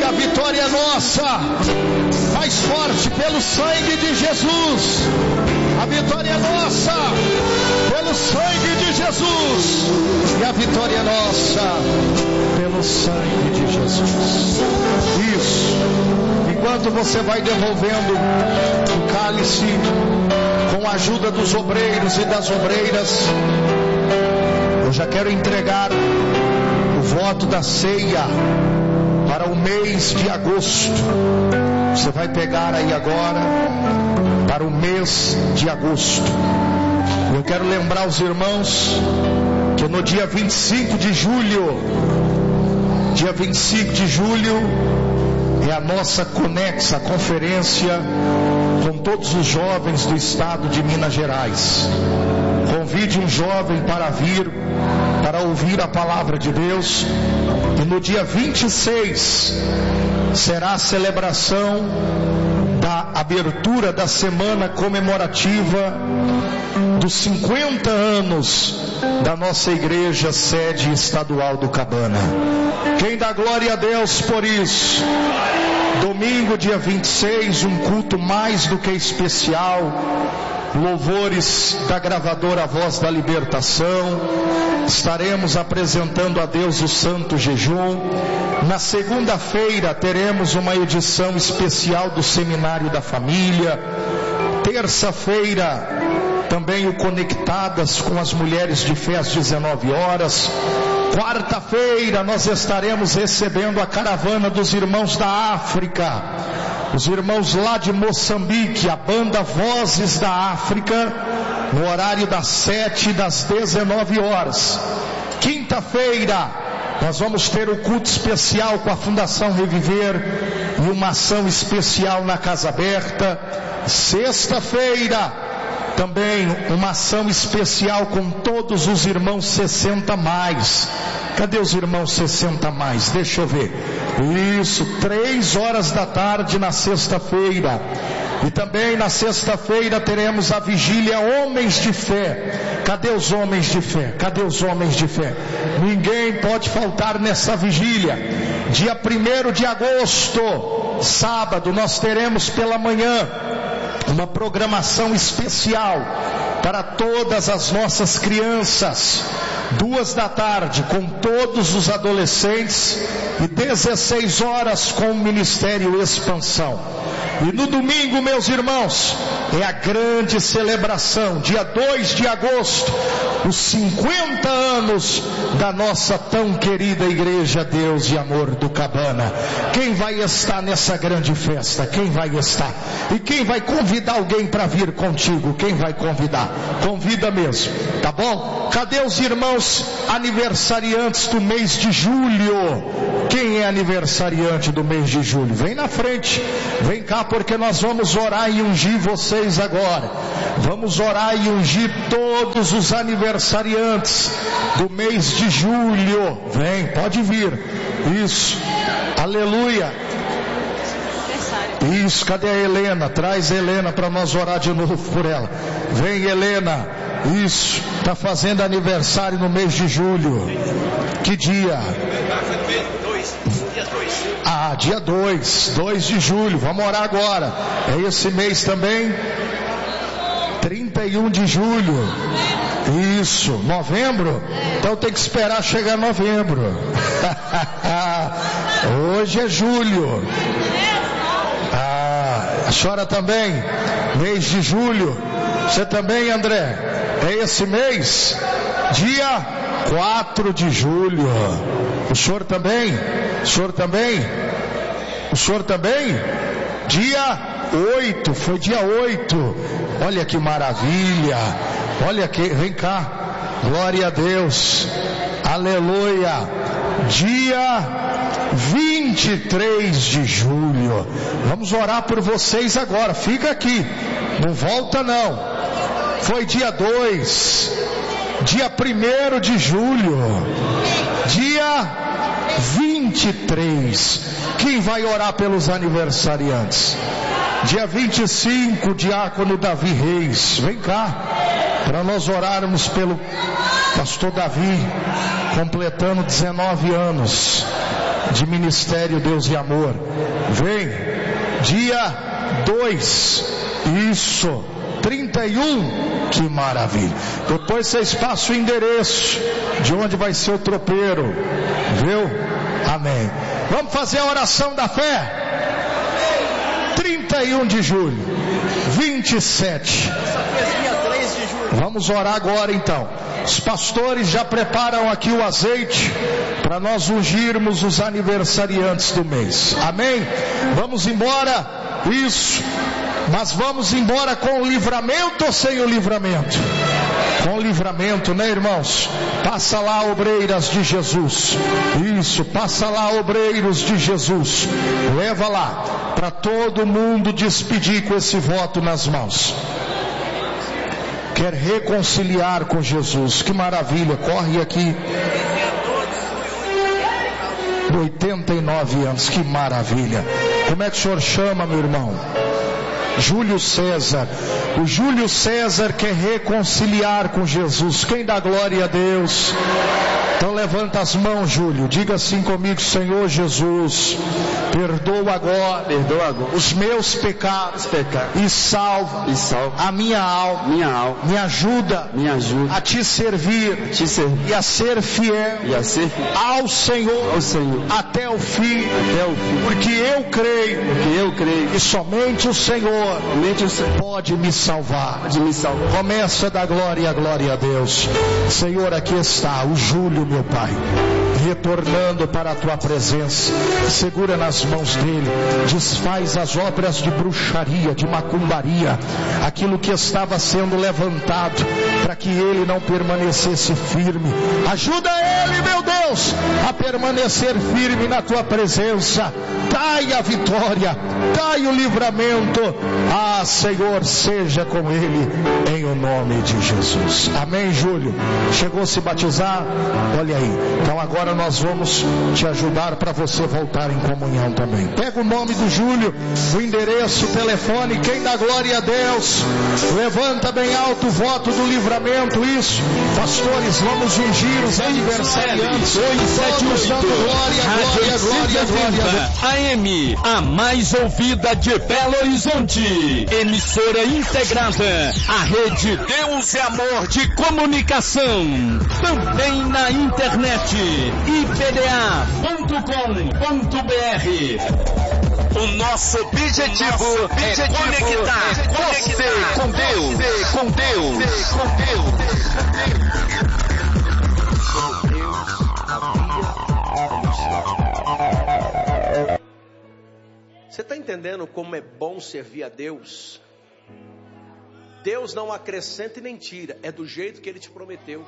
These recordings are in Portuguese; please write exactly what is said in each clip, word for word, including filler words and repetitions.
a vitória é nossa. Mais forte, pelo sangue de Jesus. A vitória é nossa, pelo sangue de Jesus. E a vitória é nossa, pelo sangue de Jesus. Isso. Enquanto você vai devolvendo o cálice, com a ajuda dos obreiros e das obreiras, eu já quero entregar o voto da ceia para o mês de agosto. Você vai pegar aí agora para o mês de agosto. Eu quero lembrar os irmãos que no dia vinte e cinco de julho, dia vinte e cinco de julho, é a nossa Conexa, a conferência com todos os jovens do estado de Minas Gerais. Convide um jovem para vir, para ouvir a palavra de Deus. E no dia vinte e seis será a celebração da abertura da semana comemorativa dos cinquenta anos da nossa igreja sede estadual do Cabana. Quem dá glória a Deus por isso? Domingo, dia vinte e seis, um culto mais do que especial. Louvores da gravadora Voz da Libertação. Estaremos apresentando a Deus o Santo Jejum. Na segunda-feira teremos uma edição especial do Seminário da Família. Terça-feira também o Conectadas com as Mulheres de Fé às dezenove horas. Quarta-feira nós estaremos recebendo a caravana dos irmãos da África, os irmãos lá de Moçambique, a banda Vozes da África, no horário das sete e das dezenove horas. Quinta-feira nós vamos ter o culto especial com a Fundação Reviver e uma ação especial na Casa Aberta. Sexta-feira também uma ação especial com todos os irmãos sessenta mais. Cadê os irmãos sessenta mais? Deixa eu ver. Isso, três horas da tarde na sexta-feira. E também na sexta-feira teremos a vigília Homens de Fé. Cadê os homens de fé? Cadê os homens de fé? Ninguém pode faltar nessa vigília. Dia primeiro de agosto, sábado, nós teremos pela manhã uma programação especial para todas as nossas crianças. Duas da tarde com todos os adolescentes e dezesseis horas com o Ministério Expansão. E no domingo, meus irmãos, é a grande celebração, dia dois de agosto, os cinquenta anos da nossa tão querida Igreja Deus e Amor do Cabana. Quem vai estar nessa grande festa? Quem vai estar? E quem vai convidar alguém para vir contigo? Quem vai convidar? Convida mesmo, tá bom? Cadê os irmãos aniversariantes do mês de julho? Quem é aniversariante do mês de julho? Vem na frente, vem cá, porque nós vamos orar e ungir vocês agora. Vamos orar e ungir todos os aniversariantes do mês de julho. Vem, pode vir. Isso, aleluia. Isso, cadê a Helena? Traz a Helena para nós orar de novo por ela. Vem, Helena. Isso, está fazendo aniversário no mês de julho. Que dia? Ah, dia dois, dois de julho. Vamos orar agora. É esse mês também? trinta e um de julho. Isso, novembro? Então tem que esperar chegar novembro. Hoje é julho. Ah, a senhora também? Mês de julho. Você também, André? É esse mês? Dia quatro de julho. O senhor também? O senhor também? O senhor também? Dia oito, foi dia oito. Olha que maravilha. Olha que, vem cá. Glória a Deus. Aleluia. Dia vinte e três de julho. Vamos orar por vocês agora. Fica aqui. Não volta não. Foi dia dois. Dia primeiro de julho. Dia vinte e três. Quem vai orar pelos aniversariantes? Dia vinte e cinco, diácono Davi Reis. Vem cá, para nós orarmos pelo pastor Davi, completando dezenove anos. de Ministério Deus e Amor. Vem, dia dois, isso, trinta e um, que maravilha. Depois vocês passam o endereço de onde vai ser o tropeiro, viu? Amém. Vamos fazer a oração da fé? trinta e um de julho, vinte e sete. Vamos orar agora então. Os pastores já preparam aqui o azeite para nós ungirmos os aniversariantes do mês. Amém? Vamos embora. Isso. Mas vamos embora com o livramento ou sem o livramento? Com o livramento, né, irmãos? Passa lá, obreiras de Jesus. Isso, passa lá, obreiros de Jesus. Leva lá, para todo mundo despedir com esse voto nas mãos. Quer reconciliar com Jesus, que maravilha, corre aqui. oitenta e nove anos, que maravilha. Como é que o senhor chama, meu irmão? Júlio César. O Júlio César quer reconciliar com Jesus. Quem dá glória a Deus? Então levanta as mãos, Júlio. Diga assim comigo: Senhor Jesus, perdoa agora, perdoa agora os meus pecados, pecados e salva, e salva a minha alma, minha alma. Me ajuda, me ajuda a te servir, a te servir e a ser fiel, e a ser fiel ao Senhor, ao Senhor até o fim, até o fim. Porque eu creio, porque eu creio que somente o Senhor, somente o Senhor pode me salvar, pode me salvar. Começa a dar glória, glória a Deus. Senhor, aqui está o Júlio, meu Pai, retornando para a tua presença. Segura nas mãos dele, desfaz as obras de bruxaria, de macumbaria, aquilo que estava sendo levantado para que ele não permanecesse firme. Ajuda ele, meu Deus, a permanecer firme na tua presença. Dai a vitória, dai o livramento. Ah, Senhor, seja com ele em o nome de Jesus. Amém, Júlio? Chegou a se batizar? Olha aí. Então agora nós vamos te ajudar para você voltar em comunhão também. Pega o nome do Júlio, o endereço, o telefone. Quem dá glória a Deus, levanta bem alto o voto do livramento. Isso, pastores, vamos ungir os aniversariantes. Todos dando glória, glória, glória, glória. A M, a mais ouvida de Belo Horizonte. Emissora integrada à rede Deus e Amor de Comunicação. Também na internet, i p d a ponto com ponto b r. O nosso objetivo, o nosso objetivo é conectar, é conectar você com Deus, você com Deus, com Deus. Você está entendendo como é bom servir a Deus? Deus não acrescenta e nem tira, é do jeito que Ele te prometeu.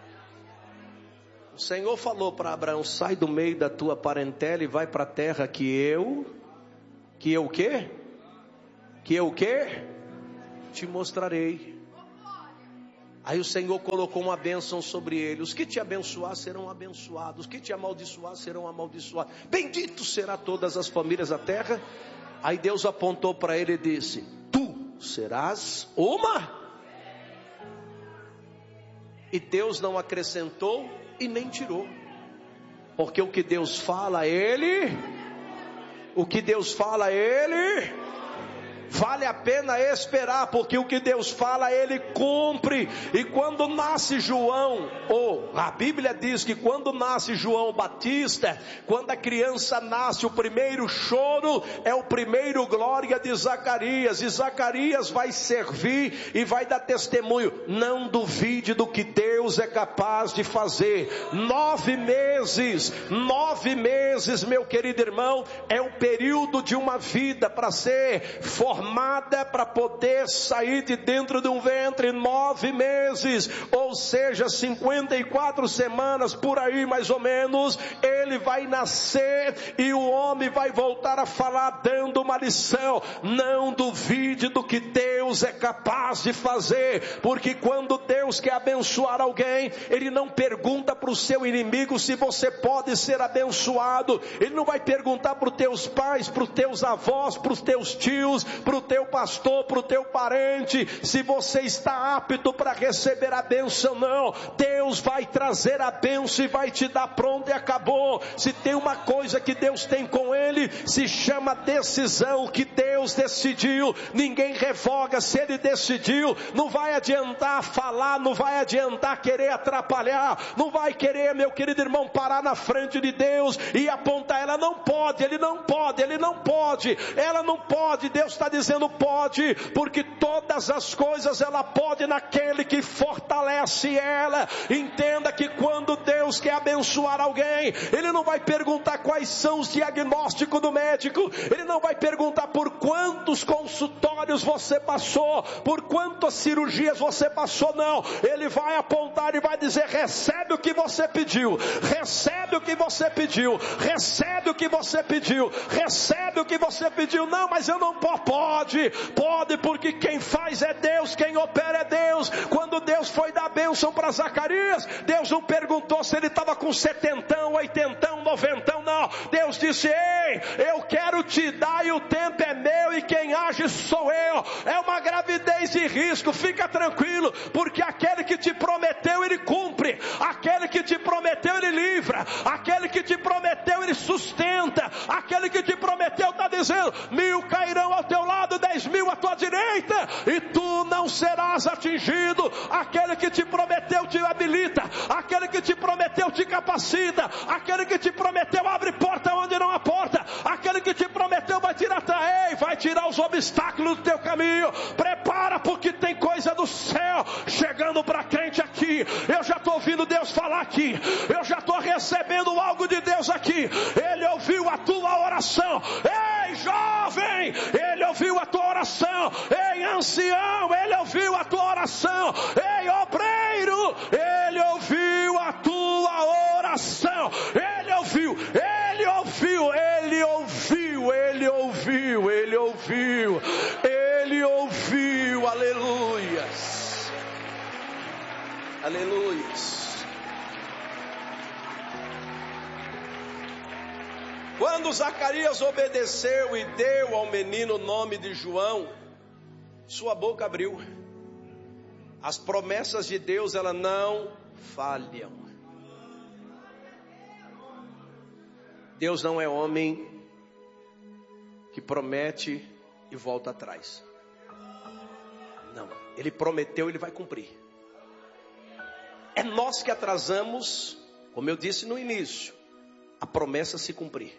O Senhor falou para Abraão: sai do meio da tua parentela e vai para a terra que eu, que eu o quê? Que eu o quê? Te mostrarei. Aí o Senhor colocou uma bênção sobre ele: os que te abençoar serão abençoados, os que te amaldiçoar serão amaldiçoados. Bendito será todas as famílias da terra. Aí Deus apontou para ele e disse: tu serás uma. E Deus não acrescentou e nem tirou, porque o que Deus fala a ele, o que Deus fala a ele, vale a pena esperar, porque o que Deus fala Ele cumpre. E quando nasce João, ou oh, a Bíblia diz que quando nasce João Batista, quando a criança nasce, o primeiro choro é o primeiro glória de Zacarias. E Zacarias vai servir e vai dar testemunho. Não duvide do que Deus é capaz de fazer. Nove meses, nove meses, meu querido irmão, é o período de uma vida para ser formada, para poder sair de dentro de um ventre. Nove meses, ou seja, cinquenta e quatro semanas, por aí mais ou menos, ele vai nascer e o homem vai voltar a falar, dando uma lição. Não duvide do que Deus é capaz de fazer, porque quando Deus quer abençoar alguém, Ele não pergunta para o seu inimigo se você pode ser abençoado. Ele não vai perguntar para os teus pais, para os teus avós, para os teus tios, para o teu pastor, para o teu parente, se você está apto para receber a bênção. Não, Deus vai trazer a bênção e vai te dar, pronto e acabou. Se tem uma coisa que Deus tem com ele, se chama decisão. Que Deus decidiu, ninguém revoga. Se Ele decidiu, não vai adiantar falar, não vai adiantar querer atrapalhar, não vai querer, meu querido irmão, parar na frente de Deus e apontar. Ela não pode, ele não pode, ele não pode, ela não pode. Deus está dizendo pode, porque todas as coisas ela pode naquele que fortalece ela. Entenda que quando Deus quer abençoar alguém, Ele não vai perguntar quais são os diagnósticos do médico, Ele não vai perguntar por quantos consultórios você passou, por quantas cirurgias você passou, não. Ele vai apontar e vai dizer: recebe o que você pediu, recebe o que você pediu, recebe o que você pediu, recebe o que você pediu. Não, mas eu não posso. Pode, pode, porque quem faz é Deus, quem opera é Deus. Quando Deus foi dar bênção para Zacarias, Deus não perguntou se ele estava com setentão, oitentão, noventão, não. Deus disse: ei, eu quero te dar e o tempo é meu e quem age sou eu. É uma gravidez de risco, fica tranquilo, porque aquele que te prometeu, ele cumpre. Aquele que te prometeu, ele livra. Aquele que te prometeu, ele sustenta. Aquele que te prometeu está dizendo: mil cairão ao teu lado, dez mil à tua direita, e tu não serás atingido. Aquele que te prometeu te habilita. Aquele que te prometeu te capacita. Aquele que te prometeu abre porta onde não há porta. Aquele que te prometeu vai tirar, ei, vai tirar os obstáculos do teu caminho. Prepara, porque tem coisa do céu chegando para crente aqui. Eu já estou ouvindo Deus falar aqui. Eu já estou recebendo algo de Deus aqui. Ele ouviu a tua oração. Ei, jovem, Ele ouviu a tua oração. Ei, ancião, Ele ouviu a tua oração. Ei, obreiro, Ele ouviu a tua oração. Ele ouviu, Ele ouviu, Ele ouviu, Ele ouviu, Ele ouviu, Ele ouviu. Aleluias, aleluias. Quando Zacarias obedeceu e deu ao menino o nome de João, sua boca abriu. As promessas de Deus, elas não falham. Deus não é homem que promete e volta atrás. Não, Ele prometeu, Ele vai cumprir. É nós que atrasamos, como eu disse no início, a promessa se cumprir.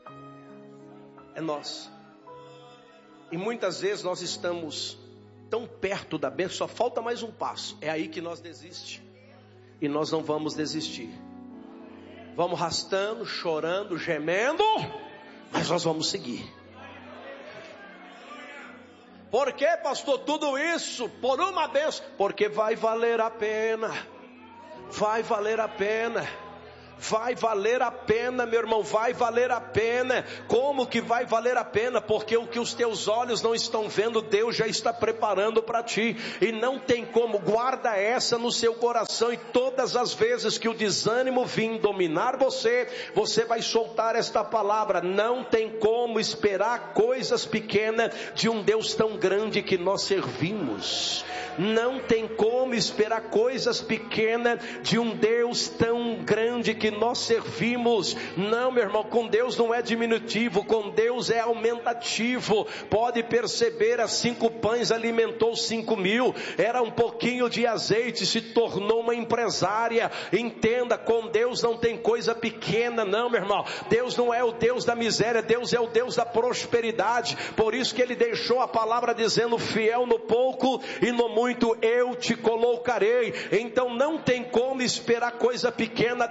É nós. E muitas vezes nós estamos tão perto da bênção, só falta mais um passo. É aí que nós desistimos. E nós não vamos desistir. Vamos arrastando, chorando, gemendo, mas nós vamos seguir. Por que, pastor, tudo isso? Por uma bênção. Porque vai valer a pena. Vai valer a pena. Vai valer a pena, meu irmão, vai valer a pena. Como que vai valer a pena? Porque o que os teus olhos não estão vendo, Deus já está preparando para ti. E não tem como, guarda essa no seu coração. E todas as vezes que o desânimo vir dominar você, você vai soltar esta palavra: não tem como esperar coisas pequenas de um Deus tão grande que nós servimos. Não tem como esperar coisas pequenas de um Deus tão grande que nós servimos. Não, meu irmão, com Deus não é diminutivo, com Deus é aumentativo. Pode perceber, as cinco pães alimentou cinco mil, era um pouquinho de azeite, se tornou uma empresária. Entenda, com Deus não tem coisa pequena, não, meu irmão. Deus não é o Deus da miséria, Deus é o Deus da prosperidade. Por isso que Ele deixou a palavra dizendo: fiel no pouco e no muito eu te colocarei. Então não tem como esperar coisa pequena deste Deus.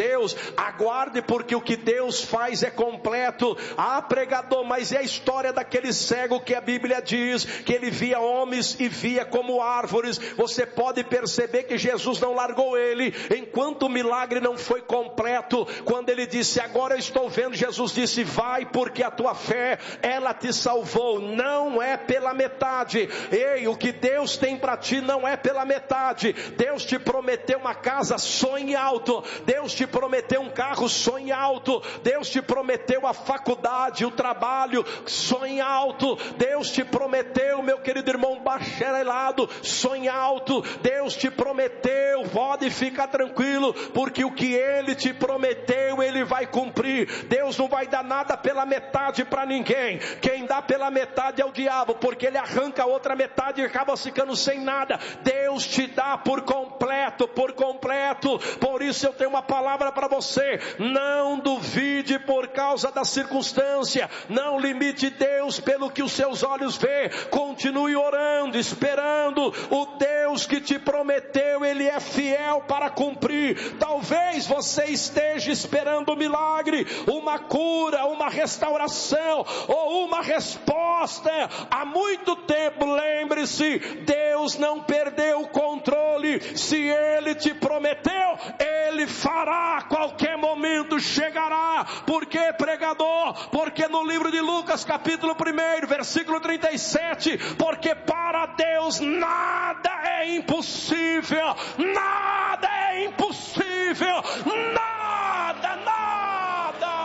Deus, aguarde, porque o que Deus faz é completo. Ah, pregador, mas é a história daquele cego que a Bíblia diz que ele via homens e via como árvores. Você pode perceber que Jesus não largou ele enquanto o milagre não foi completo. Quando ele disse, agora eu estou vendo, Jesus disse, vai, porque a tua fé, ela te salvou. Não é pela metade. Ei, o que Deus tem para ti não é pela metade. Deus te prometeu uma casa, sonhe alto. Deus te prometeu um carro, sonhe alto. Deus te prometeu a faculdade, o trabalho, sonhe alto. Deus te prometeu, meu querido irmão, bacharelado, sonhe alto. Deus te prometeu, pode ficar tranquilo, porque o que Ele te prometeu, Ele vai cumprir. Deus não vai dar nada pela metade para ninguém. Quem dá pela metade é o diabo, porque ele arranca a outra metade e acaba ficando sem nada. Deus te dá por completo, por completo. Por isso eu tenho uma palavra para você: não duvide por causa da circunstância, não limite Deus pelo que os seus olhos vê. Continue orando, esperando. O Deus que te prometeu, Ele é fiel para cumprir. Talvez você esteja esperando um milagre, uma cura, uma restauração ou uma resposta há muito tempo. Lembre-se, Deus não perdeu o controle. Se Ele te prometeu, Ele fará. A qualquer momento chegará. Por que, pregador? Porque no livro de Lucas, capítulo um, versículo trinta e sete, porque para Deus nada é impossível. Nada é impossível. Nada, nada.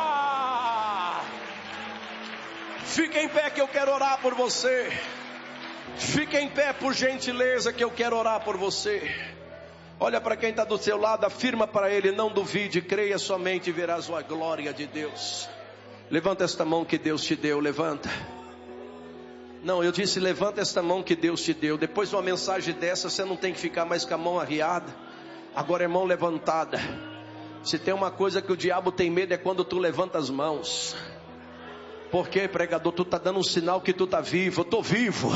Fique em pé que eu quero orar por você. Fique em pé, por gentileza, que eu quero orar por você. Olha para quem está do seu lado, afirma para ele: não duvide, creia somente e verás a glória de Deus. Levanta esta mão que Deus te deu, levanta. Não, eu disse levanta esta mão que Deus te deu. Depois de uma mensagem dessa, você não tem que ficar mais com a mão arriada. Agora é mão levantada. Se tem uma coisa que o diabo tem medo, é quando tu levanta as mãos. Por quê, pregador? Tu está dando um sinal que tu está vivo. Eu estou vivo.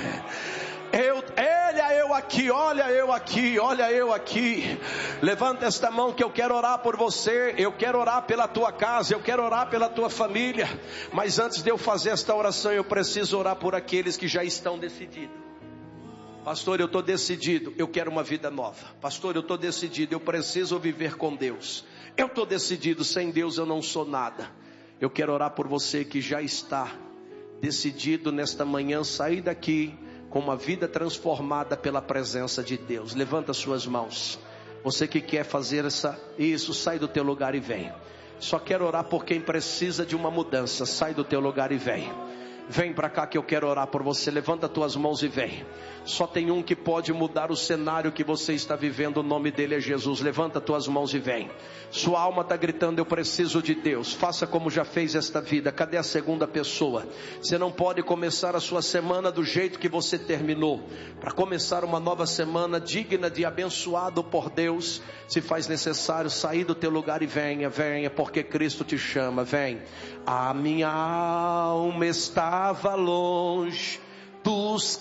Eu, olha eu aqui, olha eu aqui, olha eu aqui. Levanta esta mão que eu quero orar por você. Eu quero orar pela tua casa, eu quero orar pela tua família. Mas antes de eu fazer esta oração, eu preciso orar por aqueles que já estão decididos. Pastor, eu estou decidido, eu quero uma vida nova. Pastor, eu estou decidido, eu preciso viver com Deus. Eu estou decidido, sem Deus eu não sou nada. Eu quero orar por você que já está decidido nesta manhã sair daqui com uma vida transformada pela presença de Deus. Levanta suas mãos. Você que quer fazer essa, isso, sai do teu lugar e vem. Só quero orar por quem precisa de uma mudança. Sai do teu lugar e vem. Vem para cá que eu quero orar por você. Levanta tuas mãos e vem. Só tem um que pode mudar o cenário que você está vivendo. O nome dele é Jesus. Levanta tuas mãos e vem. Sua alma está gritando: eu preciso de Deus. Faça como já fez esta vida. Cadê a segunda pessoa? Você não pode começar a sua semana do jeito que você terminou. Para começar uma nova semana digna de abençoado por Deus, se faz necessário sair do teu lugar e venha, venha, porque Cristo te chama. Vem. A minha alma estava longe dos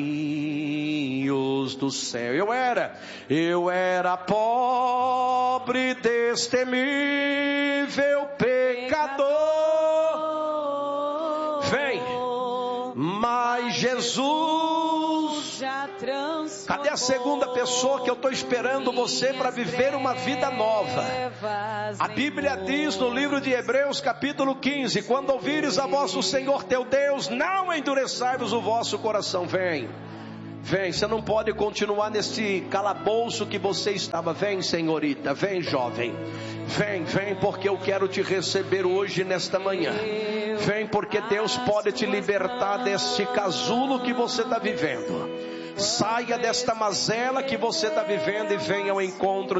caminhos do céu. Eu era, eu era pobre, destemível pecador. Vem, mas Jesus já transformou. Cadê a segunda pessoa que eu estou esperando você para viver uma vida nova? A Bíblia diz no livro de Hebreus capítulo quinze: quando ouvires a voz do Senhor teu Deus, não endureçais o vosso coração. Vem, vem, você não pode continuar nesse calabouço que você estava. Vem, senhorita, vem, jovem. Vem, vem, porque eu quero te receber hoje nesta manhã. Vem, porque Deus pode te libertar deste casulo que você está vivendo. Saia desta mazela que você está vivendo e venha ao encontro